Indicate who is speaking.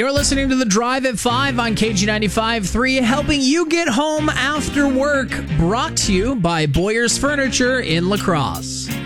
Speaker 1: You're listening to The Drive at 5 on KG95.3, helping you get home after work. Brought to you by Boyer's Furniture in La Crosse.